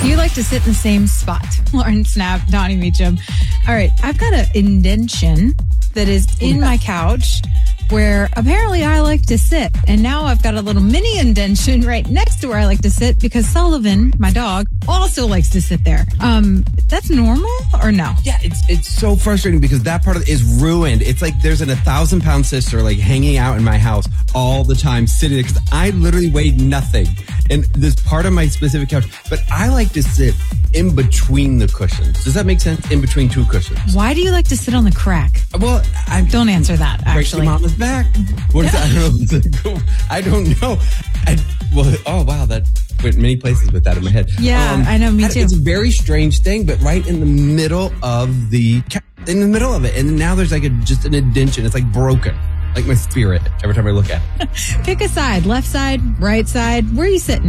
You like to sit in the same spot. Lauren Snap, Donnie Meacham. All right, I've got an indention that is in my couch where apparently I like to sit. And now I've got a little mini indention right next to where I like to sit because Sullivan, my dog, also likes to sit there. That's normal or no? Yeah, it's so frustrating because that part of it is ruined. It's like there's an 1,000-pound sister like hanging out in my house all the time, sitting there because I literally weighed nothing. And this part of my specific couch, but I like to sit in between the cushions. Does that make sense? In between two cushions. Why do you like to sit on the crack? Well, Don't answer that, actually. Break your mama's back. What is that? I don't know. Oh, wow. That went many places with that in my head. Yeah, I know. Me too. It's a very strange thing, but right in the middle of it. And now there's like just an indention. It's like broken. Like my spirit every time I look at it. Pick a side, left side, right side. Where are you sitting?